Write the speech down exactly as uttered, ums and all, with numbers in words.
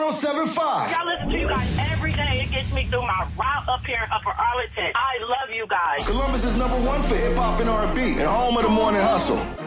seven five. I listen to you guys every day. It gets me through my route up here in Upper Arlington. I love you guys. Columbus is number one for hip hop and R and B and home of the morning hustle.